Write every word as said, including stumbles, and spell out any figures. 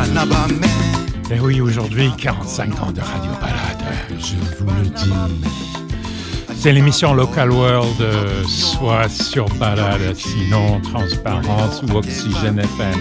Et oui, aujourd'hui, quarante-cinq ans de Radio Balade, je vous le dis. C'est l'émission Local World, euh, soit sur Balade, sinon Transparence ou Oxygène F M.